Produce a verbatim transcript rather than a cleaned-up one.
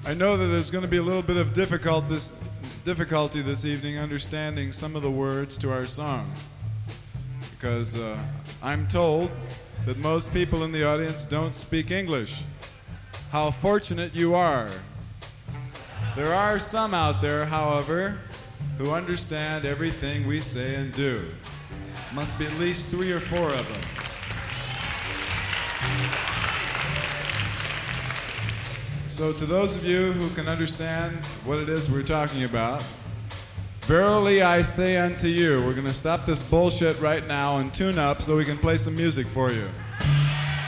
I know that there's going to be a little bit of difficult this, difficulty this evening understanding some of the words to our songs. Because uh, I'm told that most people in the audience don't speak English. How fortunate you are. There are some out there, however, who understand everything we say and do. Must be at least three or four of them. So to those of you who can understand what it is we're talking about, verily I say unto you, we're going to stop this bullshit right now and tune up so we can play some music for you.